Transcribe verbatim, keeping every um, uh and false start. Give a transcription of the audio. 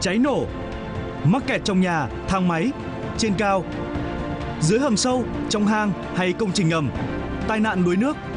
cháy nổ, mắc kẹt trong nhà, thang máy, trên cao, dưới hầm sâu, trong hang hay công trình ngầm, tai nạn đuối nước,